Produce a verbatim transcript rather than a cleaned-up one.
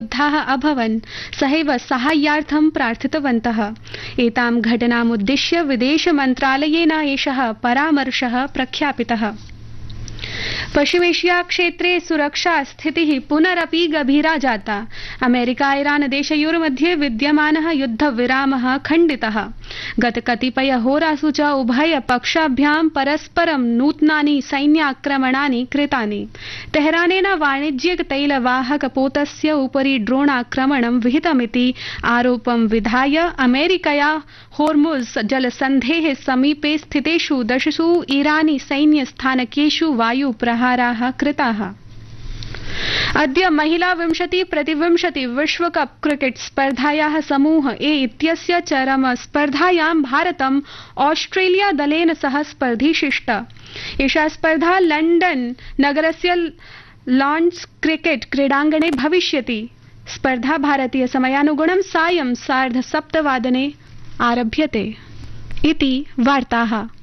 क्रुद्धाः अभवन् सहैव साहाय्यार्थं प्रार्थितवन्तः। एतां घटनामुद्दिश्य विदेशमन्त्रालयेन एषः परामर्शः प्रख्यापितः। पश्चिमेशिया क्षेत्रे सुरक्षा स्थितिः पुनरपि गभीरा जाता। अमेरिका ईरान देशयोर्मध्ये विद्यमानः युद्धविरामः खण्डितः। गत कतिपय होरासु च उभय पक्षाभ्यां परस्परं नूतनानि सैन्याक्रमणानि कृतानि। तेहरानेन वाणिज्यिक तैलवाहक पोतस्य उपरि ड्रोणाक्रमणं विहितमिति आरोपं विधाय अमेरिकया होर्मुज़ जलसन्धेः समीपे स्थितेषु दशसु ईरानी सैन्यस्थानकेषु वायुप्रहाराः कृताः। अद्य महिला विंशति प्रतिविंशति विश्वकप क्रिकेट स्पर्धायाः समूह ए इत्यस्य चरम स्पर्धायां भारतम् ऑस्ट्रेलिया दलेन सह स्पर्धिष्यति। एषा स्पर्धा लण्डन नगरस्य लॉर्ड्स क्रिकेट क्रीडाङ्गणे भविष्यति। स्पर्धा भारतीय समयानुगुणं सायं सार्धसप्तवादने आरभ्यते। इति वार्ताः।